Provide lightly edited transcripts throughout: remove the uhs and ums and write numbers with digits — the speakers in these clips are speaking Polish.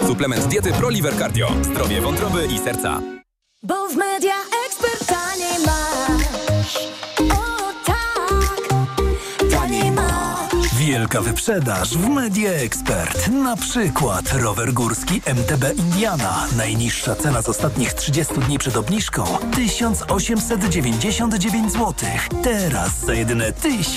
Suplement diety ProLiver Cardio. Zdrowie wątroby i serca. Bo w Media Expert taniej masz. O tak, taniej masz. Wielka wyprzedaż w Media Expert. Na przykład rower górski MTB Indiana. Najniższa cena z ostatnich 30 dni przed obniżką 1899 zł. Teraz za jedyne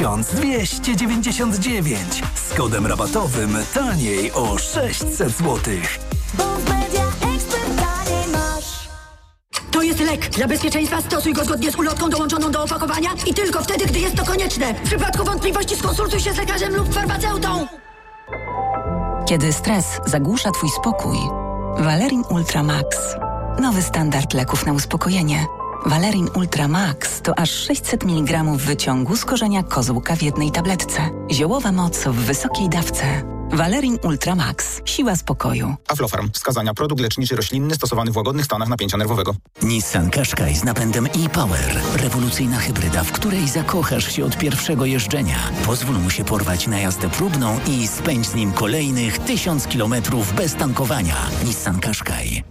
1299. Z kodem rabatowym taniej o 600 zł. Bo w Media Expert taniej masz. To jest lek. Dla bezpieczeństwa stosuj go zgodnie z ulotką dołączoną do opakowania i tylko wtedy, gdy jest to konieczne. W przypadku wątpliwości skonsultuj się z lekarzem lub farmaceutą. Kiedy stres zagłusza Twój spokój, Valerin Ultra Max. Nowy standard leków na uspokojenie. Valerin Ultra Max to aż 600 mg wyciągu z korzenia kozłka w jednej tabletce. Ziołowa moc w wysokiej dawce. Valerin Ultra Max. Siła spokoju. Aflofarm. Wskazania: produkt leczniczy roślinny stosowany w łagodnych stanach napięcia nerwowego. Nissan Qashqai z napędem e-Power. Rewolucyjna hybryda, w której zakochasz się od pierwszego jeżdżenia. Pozwól mu się porwać na jazdę próbną i spędź z nim kolejnych 1000 kilometrów bez tankowania. Nissan Qashqai.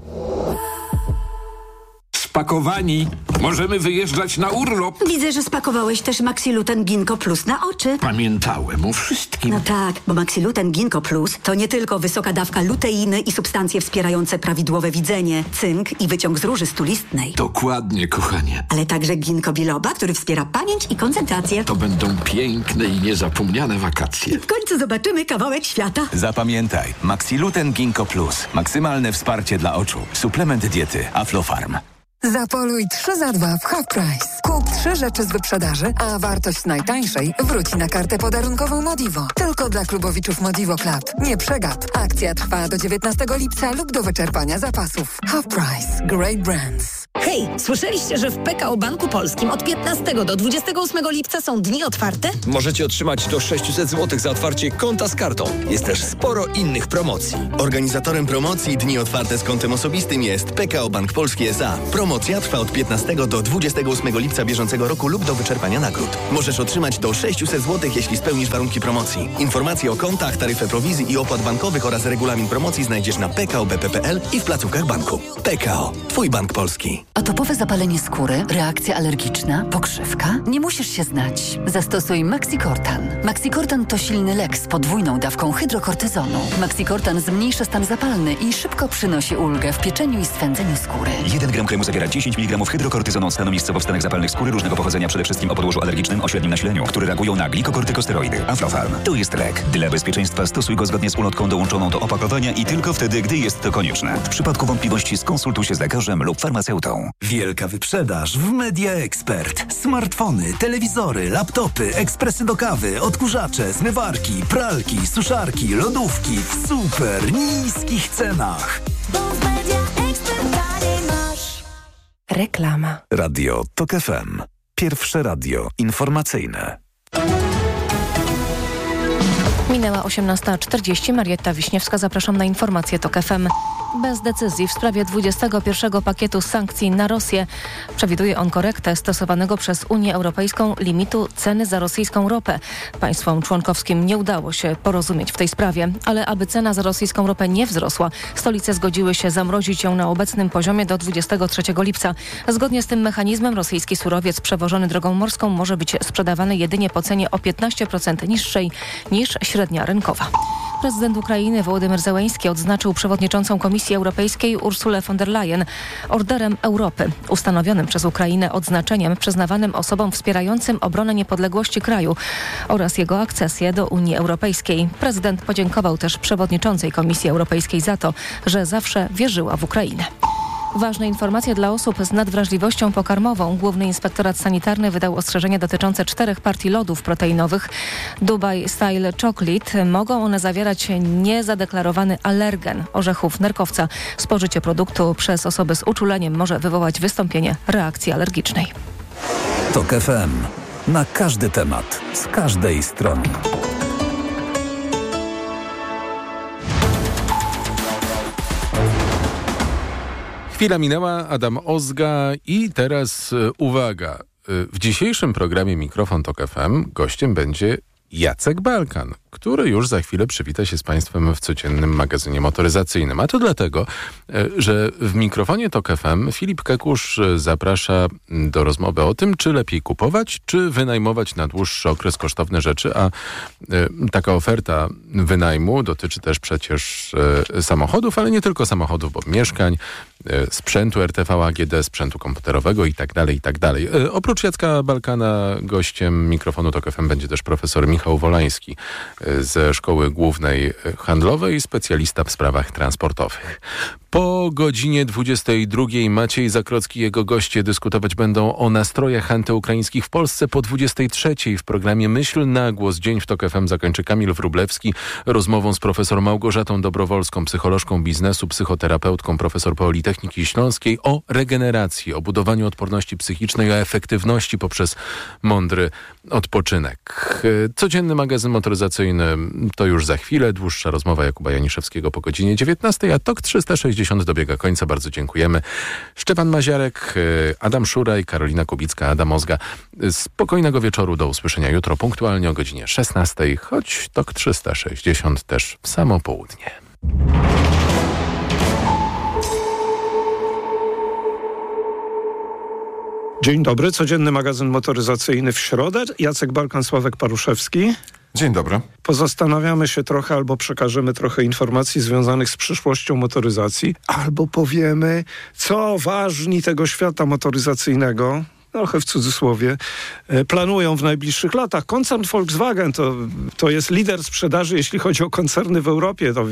Spakowani. Możemy wyjeżdżać na urlop. Widzę, że spakowałeś też Maxiluten Ginkgo Plus na oczy. Pamiętałem o wszystkim. No tak, bo Maxiluten Ginkgo Plus to nie tylko wysoka dawka luteiny i substancje wspierające prawidłowe widzenie, cynk i wyciąg z róży stulistnej. Dokładnie, kochanie. Ale także ginkgo biloba, który wspiera pamięć i koncentrację. To będą piękne i niezapomniane wakacje. W końcu zobaczymy kawałek świata. Zapamiętaj. Maxiluten Ginkgo Plus. Maksymalne wsparcie dla oczu. Suplement diety Aflofarm. Zapoluj 3 za 2 w Half Price. Kup 3 rzeczy z wyprzedaży, a wartość najtańszej wróci na kartę podarunkową Modivo. Tylko dla klubowiczów Modivo Club. Nie przegap. Akcja trwa do 19 lipca lub do wyczerpania zapasów. Half Price. Great brands. Hej, słyszeliście, że w PKO Banku Polskim od 15 do 28 lipca są dni otwarte? Możecie otrzymać do 600 zł za otwarcie konta z kartą. Jest też sporo innych promocji. Organizatorem promocji Dni Otwarte z kontem osobistym jest PKO Bank Polski S.A. Promocja trwa od 15 do 28 lipca bieżącego roku lub do wyczerpania nagród. Możesz otrzymać do 600 zł, jeśli spełnisz warunki promocji. Informacje o kontach, taryfę prowizji i opłat bankowych oraz regulamin promocji znajdziesz na pkobp.pl i w placówkach banku. PKO. Twój bank polski. Atopowe zapalenie skóry, reakcja alergiczna, pokrzywka? Nie musisz się znać. Zastosuj Maxicortan. Maxicortan to silny lek z podwójną dawką hydrokortyzonu. Maxicortan zmniejsza stan zapalny i szybko przynosi ulgę w pieczeniu i swędzeniu skóry. 1 gram kremu zawiera 10 mg hydrokortyzonu od stanu miejscowo wstanek zapalnych skóry różnego pochodzenia, przede wszystkim o podłożu alergicznym o średnim nasileniu, które reagują na glikokortykosteroidy. Aflofarm. To jest lek. Dla bezpieczeństwa stosuj go zgodnie z ulotką dołączoną do opakowania i tylko wtedy, gdy jest to konieczne. W przypadku wątpliwości skonsultuj się z lekarzem lub farmaceutą. Wielka wyprzedaż w Media Expert. Smartfony, telewizory, laptopy, ekspresy do kawy, odkurzacze, zmywarki, pralki, suszarki, lodówki w super niskich cenach. Bo w Media Expert taniej masz. Reklama. Radio TOK FM. Pierwsze radio informacyjne. Minęła 18:40. Marietta Wiśniewska, zapraszam na informacje TOK FM. Bez decyzji w sprawie 21 pakietu sankcji na Rosję. Przewiduje on korektę stosowanego przez Unię Europejską limitu ceny za rosyjską ropę. Państwom członkowskim nie udało się porozumieć w tej sprawie, ale aby cena za rosyjską ropę nie wzrosła, stolice zgodziły się zamrozić ją na obecnym poziomie do 23 lipca. Zgodnie z tym mechanizmem rosyjski surowiec przewożony drogą morską może być sprzedawany jedynie po cenie o 15% niższej niż średnia rynkowa. Prezydent Ukrainy Wołodymyr Zełenski odznaczył przewodniczącą Komisji Europejskiej Ursulę von der Leyen Orderem Europy, ustanowionym przez Ukrainę odznaczeniem przyznawanym osobom wspierającym obronę niepodległości kraju oraz jego akcesję do Unii Europejskiej. Prezydent podziękował też przewodniczącej Komisji Europejskiej za to, że zawsze wierzyła w Ukrainę. Ważne informacje dla osób z nadwrażliwością pokarmową. Główny Inspektorat Sanitarny wydał ostrzeżenia dotyczące 4 partii lodów proteinowych Dubai Style Chocolate. Mogą one zawierać niezadeklarowany alergen orzechów nerkowca. Spożycie produktu przez osoby z uczuleniem może wywołać wystąpienie reakcji alergicznej. TOK FM. Na każdy temat, z każdej strony. Chwila minęła, Adam Ozga i teraz uwaga. W dzisiejszym programie Mikrofon TOK FM gościem będzie Jacek Balkan, który już za chwilę przywita się z Państwem w codziennym magazynie motoryzacyjnym. A to dlatego, że w mikrofonie TOK FM Filip Kekusz zaprasza do rozmowy o tym, czy lepiej kupować, czy wynajmować na dłuższy okres kosztowne rzeczy, a taka oferta wynajmu dotyczy też przecież samochodów, ale nie tylko samochodów, bo mieszkań, sprzętu RTV AGD, sprzętu komputerowego i tak dalej. Oprócz Jacka Balkana gościem mikrofonu TOK FM będzie też profesor Michał Wolański ze Szkoły Głównej Handlowej, specjalista w sprawach transportowych. Po godzinie 22 Maciej Zakrocki i jego goście dyskutować będą o nastrojach antyukraińskich w Polsce. Po 23 w programie Myśl na głos. Dzień w TOK FM zakończy Kamil Wróblewski rozmową z profesor Małgorzatą Dobrowolską, psycholożką biznesu, psychoterapeutką, profesor Politechniki Śląskiej, o regeneracji, o budowaniu odporności psychicznej, o efektywności poprzez mądry odpoczynek. Codzienny magazyn motoryzacyjny to już za chwilę. Dłuższa rozmowa Jakuba Janiszewskiego po godzinie 19, a TOK 360 dobiega końca. Bardzo dziękujemy. Szczepan Maziarek, Adam Szuraj, Karolina Kubicka, Adam Ozga. Spokojnego wieczoru, do usłyszenia jutro punktualnie o godzinie 16, choć TOK 360 też w samo południe. Dzień dobry, codzienny magazyn motoryzacyjny w środę. Jacek Balkan, Sławek Paruszewski. Dzień dobry. Pozastanawiamy się trochę, albo przekażemy trochę informacji związanych z przyszłością motoryzacji, albo powiemy, co ważni tego świata motoryzacyjnego, trochę w cudzysłowie, planują w najbliższych latach. Koncern Volkswagen to jest lider sprzedaży, jeśli chodzi o koncerny w Europie. To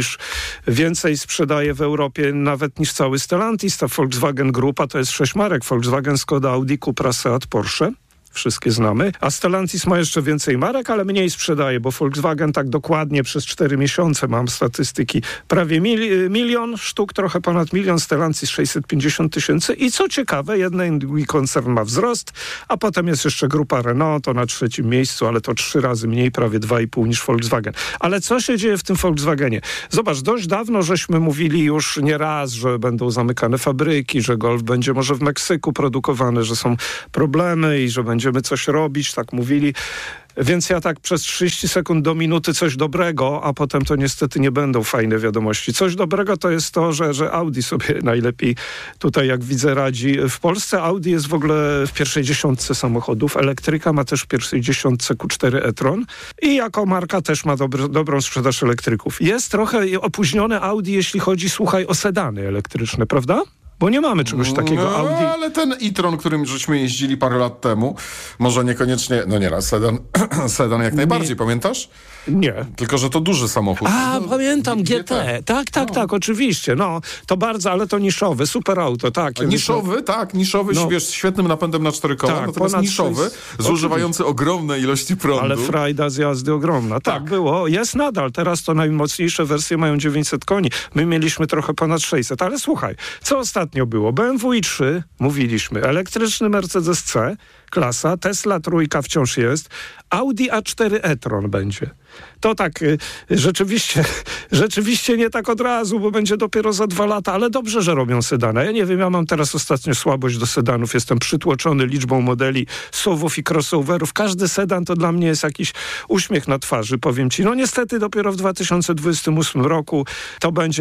więcej sprzedaje w Europie nawet niż cały Stellantis. Ta Volkswagen Grupa to jest 6 marek. Volkswagen, Skoda, Audi, Cupra, Seat, Porsche. Wszystkie znamy. A Stellantis ma jeszcze więcej marek, ale mniej sprzedaje, bo Volkswagen tak dokładnie przez 4 miesiące, mam statystyki, prawie milion sztuk, trochę ponad milion, Stellantis 650 000. I co ciekawe, jeden i drugi koncern ma wzrost, a potem jest jeszcze grupa Renault, to na 3. miejscu, ale to 3 razy mniej, prawie 2,5 niż Volkswagen. Ale co się dzieje w tym Volkswagenie? Zobacz, dość dawno żeśmy mówili już nie raz, że będą zamykane fabryki, że Golf będzie może w Meksyku produkowany, że są problemy i że będziemy coś robić, tak mówili. Więc ja tak przez 30 sekund do minuty coś dobrego, a potem to niestety nie będą fajne wiadomości. Coś dobrego to jest to, że Audi sobie najlepiej tutaj, jak widzę, radzi. W Polsce Audi jest w ogóle w pierwszej dziesiątce samochodów. Elektryka ma też w pierwszej dziesiątce Q4 e-tron i jako marka też ma dobrą sprzedaż elektryków. Jest trochę opóźnione Audi, jeśli chodzi, słuchaj, o sedany elektryczne, prawda? Bo nie mamy czegoś takiego Audi. Ale ten e-tron, którym żeśmy jeździli parę lat temu, może niekoniecznie, sedan jak najbardziej, pamiętasz? Nie. Tylko, że to duży samochód. Pamiętam, GT. Tak, oczywiście. No, to bardzo, ale to niszowy, super auto, tak. Niszowy, wiesz, z świetnym napędem na 4 koła, natomiast niszowy, zużywający ogromne ilości prądu. Ale frajda z jazdy ogromna. Tak, było. Jest nadal. Teraz to najmocniejsze wersje mają 900 koni. My mieliśmy trochę ponad 600. Ale słuchaj, co ostatnio było? BMW i3, mówiliśmy, elektryczny Mercedes C, klasa, Tesla trójka wciąż jest, Audi A4 e-tron będzie. To tak rzeczywiście nie tak od razu, bo będzie dopiero za 2 lata, ale dobrze, że robią sedany. Ja nie wiem, ja mam teraz ostatnio słabość do sedanów, jestem przytłoczony liczbą modeli SUV-ów i crossoverów. Każdy sedan to dla mnie jest jakiś uśmiech na twarzy, powiem ci. No niestety dopiero w 2028 roku to będzie,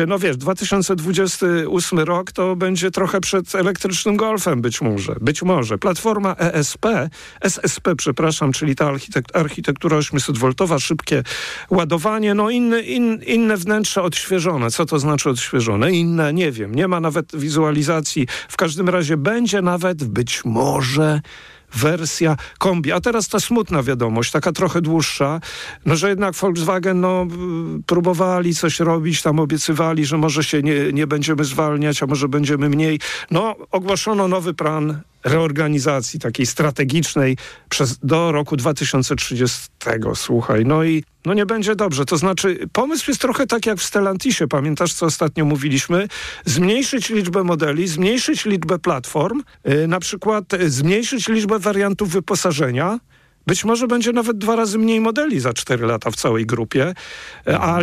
2028 rok to będzie trochę przed elektrycznym Golfem być może. Platforma SSP, czyli ta architektura 800V, szybkie ładowanie, inne wnętrze odświeżone. Co to znaczy odświeżone? Inne, nie wiem. Nie ma nawet wizualizacji. W każdym razie będzie nawet być może wersja kombi. A teraz ta smutna wiadomość, taka trochę dłuższa, że jednak Volkswagen próbowali coś robić, tam obiecywali, że może się nie będziemy zwalniać, a może będziemy mniej. Ogłoszono nowy plan reorganizacji takiej strategicznej do roku 2030. Słuchaj, nie będzie dobrze. To znaczy, pomysł jest trochę tak jak w Stellantisie. Pamiętasz, co ostatnio mówiliśmy? Zmniejszyć liczbę modeli, zmniejszyć liczbę platform, na przykład zmniejszyć liczbę wariantów wyposażenia, Być może będzie nawet 2 razy mniej modeli za 4 lata w całej grupie, a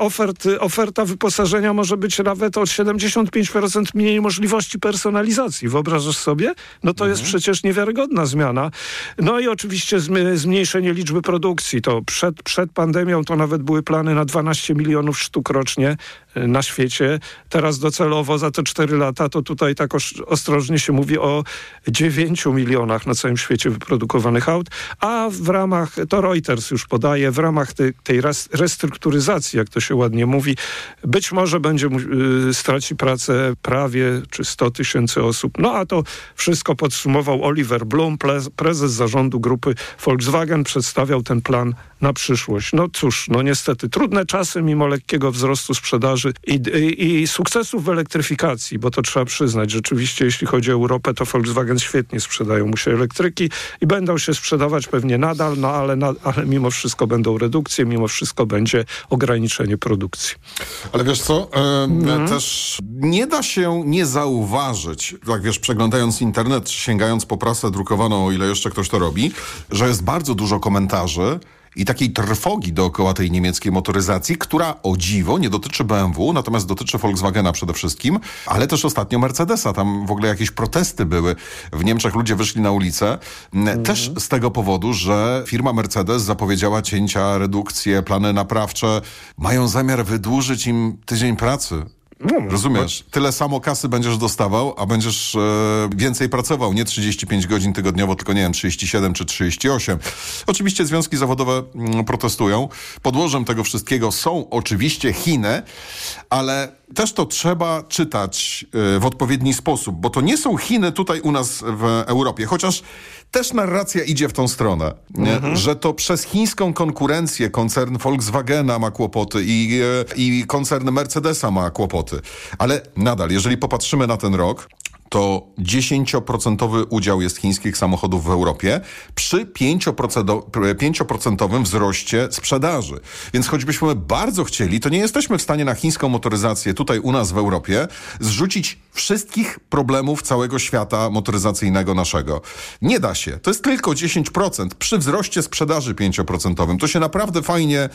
oferta wyposażenia może być nawet o 75% mniej możliwości personalizacji. Wyobrażasz sobie? No to jest przecież niewiarygodna zmiana. No i oczywiście zmniejszenie liczby produkcji. To przed pandemią to nawet były plany na 12 milionów sztuk rocznie na świecie. Teraz docelowo za te 4 lata to tutaj tak ostrożnie się mówi o 9 milionach na całym świecie wyprodukowanych aut, a w ramach, to Reuters już podaje, w ramach tej restrukturyzacji, jak to się ładnie mówi, być może straci pracę prawie czy 100 tysięcy osób. No a to wszystko podsumował Oliver Blume, prezes zarządu grupy Volkswagen, przedstawiał ten plan na przyszłość. No cóż, no niestety trudne czasy mimo lekkiego wzrostu sprzedaży i sukcesów w elektryfikacji, bo to trzeba przyznać. Rzeczywiście, jeśli chodzi o Europę, to Volkswagen świetnie sprzedają mu się elektryki i będą się sprzedawać pewnie nadal, no ale mimo wszystko będą redukcje, mimo wszystko będzie ograniczenie produkcji. Ale wiesz co, też nie da się nie zauważyć, tak wiesz, przeglądając internet, sięgając po prasę drukowaną, o ile jeszcze ktoś to robi, że jest bardzo dużo komentarzy i takiej trwogi dookoła tej niemieckiej motoryzacji, która o dziwo nie dotyczy BMW, natomiast dotyczy Volkswagena przede wszystkim, ale też ostatnio Mercedesa. Tam w ogóle jakieś protesty były. W Niemczech ludzie wyszli na ulicę. Też z tego powodu, że firma Mercedes zapowiedziała cięcia, redukcje, plany naprawcze. Mają zamiar wydłużyć im tydzień pracy. Rozumiesz? Tyle samo kasy będziesz dostawał, a będziesz więcej pracował. Nie 35 godzin tygodniowo, tylko nie wiem, 37 czy 38. Oczywiście związki zawodowe protestują. Podłożem tego wszystkiego są oczywiście Chiny, ale też to trzeba czytać w odpowiedni sposób, bo to nie są Chiny tutaj u nas w Europie, chociaż też narracja idzie w tą stronę, że to przez chińską konkurencję koncern Volkswagena ma kłopoty i koncern Mercedesa ma kłopoty. Ale nadal, jeżeli popatrzymy na ten rok, to 10% udział jest chińskich samochodów w Europie przy 5% wzroście sprzedaży. Więc choćbyśmy bardzo chcieli, to nie jesteśmy w stanie na chińską motoryzację tutaj u nas w Europie zrzucić wszystkich problemów całego świata motoryzacyjnego naszego. Nie da się. To jest tylko 10% przy wzroście sprzedaży 5%. To się naprawdę fajnie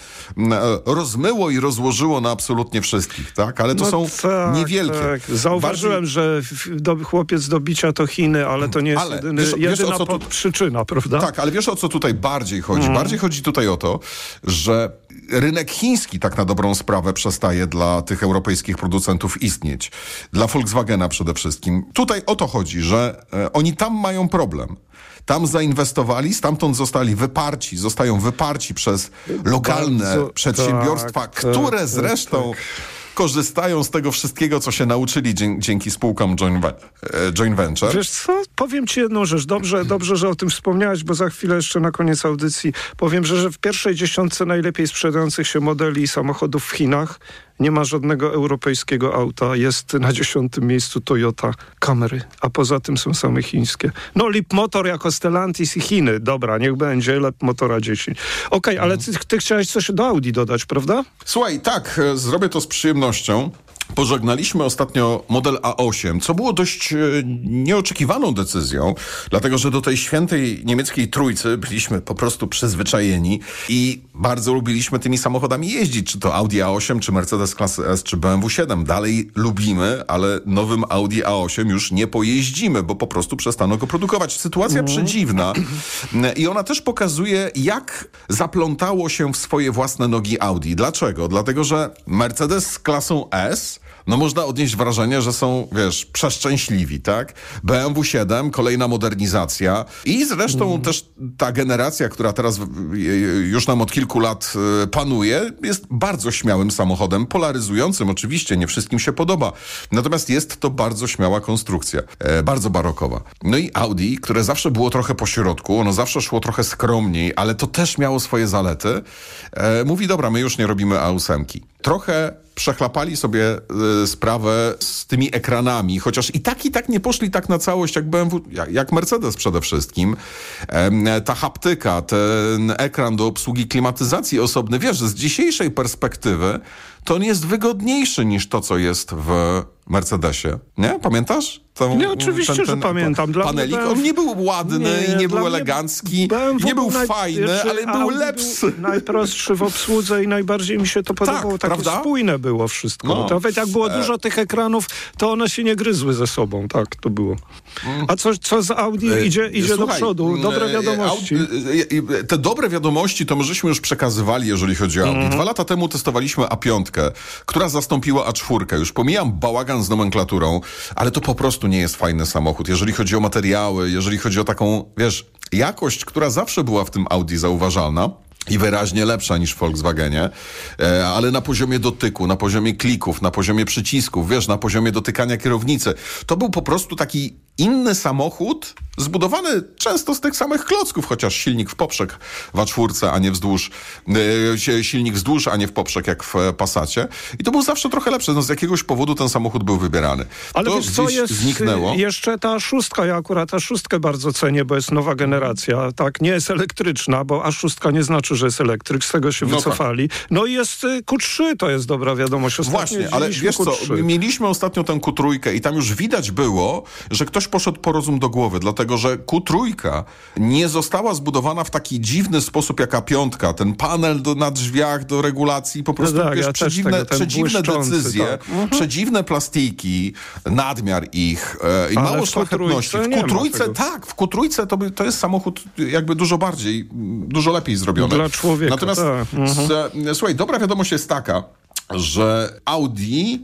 rozmyło i rozłożyło na absolutnie wszystkich, tak? Ale to są niewielkie. Tak. Zauważyłem, że chłopiec do bicia to Chiny, ale to nie jest jedyna przyczyna, prawda? Tak, ale wiesz, o co tutaj bardziej chodzi? Bardziej chodzi tutaj o to, że rynek chiński tak na dobrą sprawę przestaje dla tych europejskich producentów istnieć. Dla Volkswagena przede wszystkim. Tutaj o to chodzi, że oni tam mają problem. Tam zainwestowali, stamtąd zostają wyparci przez lokalne przedsiębiorstwa, które zresztą korzystają z tego wszystkiego, co się nauczyli dzięki spółkom joint venture. Wiesz co? Powiem ci jedną rzecz. Dobrze, że o tym wspomniałeś, bo za chwilę jeszcze na koniec audycji powiem, że w pierwszej 10 najlepiej sprzedających się modeli samochodów w Chinach nie ma żadnego europejskiego auta. Jest na 10. miejscu Toyota Camry, a poza tym są same chińskie. No Leapmotor jako Stellantis i Chiny. Dobra, niech będzie Leapmotora 10. Okej, ale ty chciałeś coś do Audi dodać, prawda? Słuchaj, tak, zrobię to z przyjemnością. Pożegnaliśmy ostatnio model A8, co było dość nieoczekiwaną decyzją, dlatego że do tej świętej niemieckiej trójcy byliśmy po prostu przyzwyczajeni i bardzo lubiliśmy tymi samochodami jeździć, czy to Audi A8, czy Mercedes klasy S, czy BMW 7. Dalej lubimy, ale nowym Audi A8 już nie pojeździmy, bo po prostu przestano go produkować. Sytuacja przedziwna i ona też pokazuje, jak zaplątało się w swoje własne nogi Audi. Dlaczego? Dlatego, że Mercedes z klasą S, no można odnieść wrażenie, że są, wiesz, przeszczęśliwi, tak? BMW 7, kolejna modernizacja i zresztą też ta generacja, która teraz już nam od kilku lat panuje, jest bardzo śmiałym samochodem, polaryzującym oczywiście, nie wszystkim się podoba. Natomiast jest to bardzo śmiała konstrukcja, bardzo barokowa. No i Audi, które zawsze było trochę po środku, ono zawsze szło trochę skromniej, ale to też miało swoje zalety, mówi, dobra, my już nie robimy A8. Trochę przechlapali sobie sprawę z tymi ekranami, chociaż i tak nie poszli tak na całość jak BMW, jak Mercedes przede wszystkim. Ta haptyka, ten ekran do obsługi klimatyzacji osobny, wiesz, z dzisiejszej perspektywy to on jest wygodniejszy niż to, co jest w Mercedesie. Nie? Pamiętasz? Nie, oczywiście, że pamiętam. Panelik, on nie był ładny, nie był elegancki, nie był fajny, ale był lepszy. Najprostszy w obsłudze i najbardziej mi się to podobało. Takie prawda? spójne było wszystko. No. Nawet jak było dużo tych ekranów, to one się nie gryzły ze sobą. Tak, to było. A co z Audi idzie do przodu? Dobre wiadomości. Te dobre wiadomości to my żeśmy już przekazywali, jeżeli chodzi o Audi. 2 lata temu testowaliśmy A5, która zastąpiła A4. Już pomijam bałagan z nomenklaturą, ale to po prostu nie jest fajny samochód. Jeżeli chodzi o materiały, jeżeli chodzi o taką, jakość, która zawsze była w tym Audi zauważalna i wyraźnie lepsza niż w Volkswagenie, ale na poziomie dotyku, na poziomie klików, na poziomie przycisków, na poziomie dotykania kierownicy. To był po prostu taki inny samochód, zbudowany często z tych samych klocków, chociaż silnik w poprzek w A4, a nie wzdłuż, silnik wzdłuż, a nie w poprzek jak w Passacie. I to był zawsze trochę lepsze. Z jakiegoś powodu ten samochód był wybierany. Ale to wiesz co, jest zniknęło. Jeszcze ta A6, ja akurat A6 bardzo cenię, bo jest nowa generacja, tak, nie jest elektryczna, bo A6 nie znaczy, że jest elektryk, z tego się wycofali. Tak. No i jest Q3, to jest dobra wiadomość. Właśnie, ale wiesz co, mieliśmy ostatnio tę Q3 i tam już widać było, że ktoś poszedł po rozum do głowy, dlatego że Q3 nie została zbudowana w taki dziwny sposób jak A5. Ten panel na drzwiach do regulacji, po prostu przedziwne decyzje, przedziwne plastiki, nadmiar ich i mało szlachetności. W Q3 to jest samochód jakby dużo lepiej zrobiony. Dla człowieka. Natomiast słuchaj, dobra wiadomość jest taka, że Audi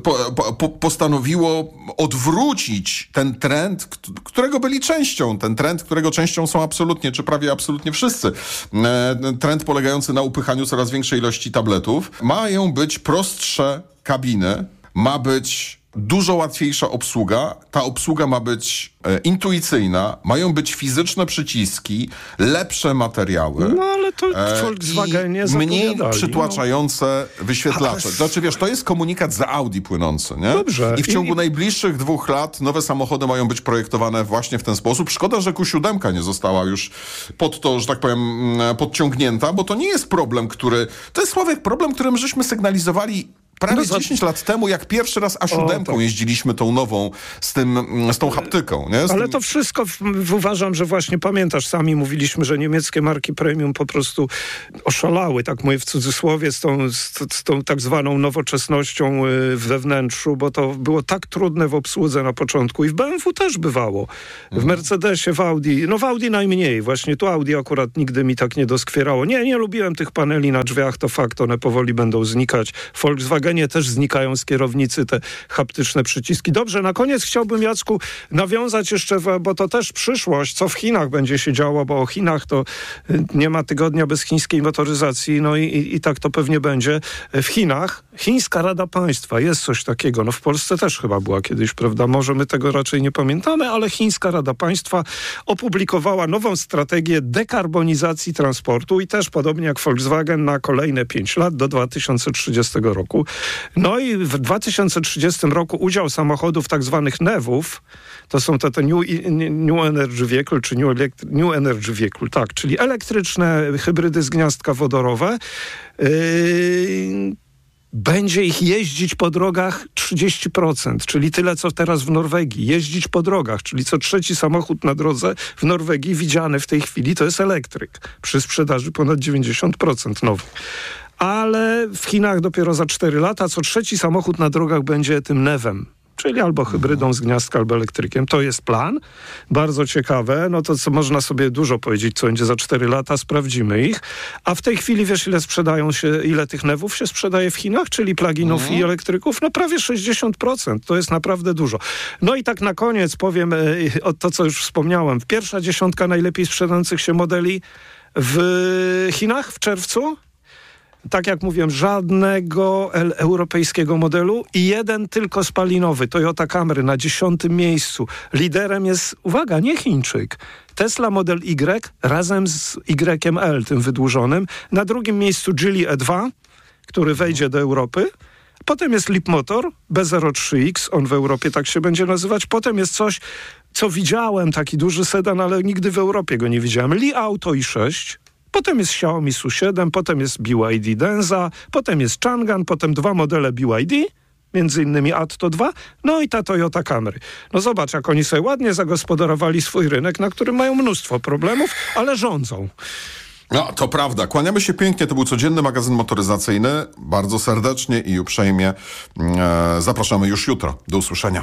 postanowiło odwrócić ten trend, którego byli częścią. Ten trend, którego częścią są absolutnie, czy prawie absolutnie wszyscy. Trend polegający na upychaniu coraz większej ilości tabletów. Mają być prostsze kabiny, ma być dużo łatwiejsza obsługa. Ta obsługa ma być intuicyjna, mają być fizyczne przyciski, lepsze materiały. No ale to w Volkswagenie mniej przytłaczające wyświetlacze. Znaczy to jest komunikat z Audi płynący, nie? Dobrze. I w ciągu najbliższych 2 lat nowe samochody mają być projektowane właśnie w ten sposób. Szkoda, że Q7 nie została już pod to, że tak powiem, podciągnięta, bo to nie jest problem, to jest, Sławek, problem, którym żeśmy sygnalizowali prawie 10 lat temu, jak pierwszy raz A7 jeździliśmy tą nową z tą haptyką. Nie? Ale to wszystko uważam, że właśnie pamiętasz, sami mówiliśmy, że niemieckie marki premium po prostu oszalały, tak mówię w cudzysłowie, z tą tak zwaną nowoczesnością we wnętrzu, bo to było tak trudne w obsłudze na początku i w BMW też bywało. W Mercedesie, w Audi, w Audi najmniej. Właśnie tu Audi akurat nigdy mi tak nie doskwierało. Nie lubiłem tych paneli na drzwiach, to fakt, one powoli będą znikać. W Volkswagenie też znikają z kierownicy te haptyczne przyciski. Dobrze, na koniec chciałbym, Jacku, nawiązać jeszcze, bo to też przyszłość, co w Chinach będzie się działo, bo o Chinach to nie ma tygodnia bez chińskiej motoryzacji, no i tak to pewnie będzie. W Chinach Chińska Rada Państwa, jest coś takiego, w Polsce też chyba była kiedyś, prawda? Może my tego raczej nie pamiętamy, ale Chińska Rada Państwa opublikowała nową strategię dekarbonizacji transportu i też podobnie jak Volkswagen na kolejne 5 lat do 2030 roku. No i w 2030 roku udział samochodów tak zwanych NEV-ów, to są te New Energy Vehicle, czy New Energy Vehicle, tak, czyli elektryczne hybrydy z gniazdka wodorowe, będzie ich jeździć po drogach 30%, czyli tyle, co teraz w Norwegii. Jeździć po drogach, czyli co 3. samochód na drodze w Norwegii widziany w tej chwili to jest elektryk. Przy sprzedaży ponad 90% nowych. Ale w Chinach dopiero za 4 lata co 3. samochód na drogach będzie tym NEV-em, czyli albo hybrydą z gniazdka, albo elektrykiem. To jest plan. Bardzo ciekawe. No to co można sobie dużo powiedzieć, co będzie za 4 lata, sprawdzimy ich. A w tej chwili wiesz, ile tych NEV-ów się sprzedaje w Chinach, czyli pluginów i elektryków? No prawie 60%. To jest naprawdę dużo. No i tak na koniec powiem to, co już wspomniałem. Pierwsza 10 najlepiej sprzedających się modeli w Chinach w czerwcu. Tak jak mówiłem, żadnego europejskiego modelu i jeden tylko spalinowy, Toyota Camry na 10. miejscu. Liderem jest, uwaga, nie Chińczyk, Tesla Model Y razem z YL, tym wydłużonym. Na 2. miejscu Geely E2, który wejdzie do Europy. Potem jest Leapmotor B03X, on w Europie tak się będzie nazywać. Potem jest coś, co widziałem, taki duży sedan, ale nigdy w Europie go nie widziałem. Li Auto i6. Potem jest Xiaomi Su7, potem jest BYD Denza, potem jest Chang'an, potem 2 modele BYD, między innymi Atto 2, no i ta Toyota Camry. No zobacz, jak oni sobie ładnie zagospodarowali swój rynek, na którym mają mnóstwo problemów, ale rządzą. No, to prawda. Kłaniamy się pięknie. To był codzienny magazyn motoryzacyjny. Bardzo serdecznie i uprzejmie zapraszamy już jutro. Do usłyszenia.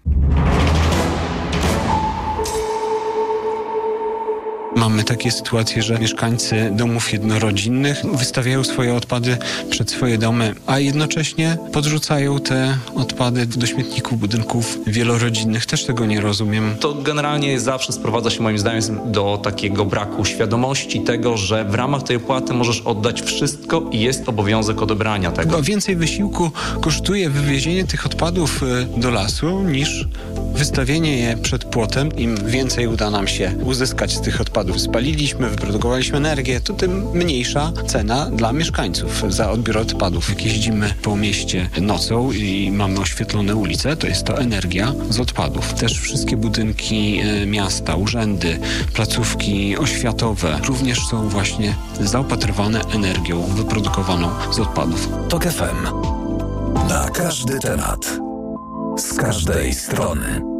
Mamy takie sytuacje, że mieszkańcy domów jednorodzinnych wystawiają swoje odpady przed swoje domy, a jednocześnie podrzucają te odpady do śmietników budynków wielorodzinnych. Też tego nie rozumiem. To generalnie zawsze sprowadza się moim zdaniem do takiego braku świadomości tego, że w ramach tej opłaty możesz oddać wszystko i jest obowiązek odebrania tego. Bo więcej wysiłku kosztuje wywiezienie tych odpadów do lasu niż wystawienie je przed płotem. Im więcej uda nam się uzyskać z tych odpadów, spaliliśmy, wyprodukowaliśmy energię, to tym mniejsza cena dla mieszkańców za odbiór odpadów. Jak jeździmy po mieście nocą i mamy oświetlone ulice, to jest to energia z odpadów. Też wszystkie budynki miasta, urzędy, placówki oświatowe również są właśnie zaopatrywane energią wyprodukowaną z odpadów. TOK FM. Na każdy temat. Z każdej strony.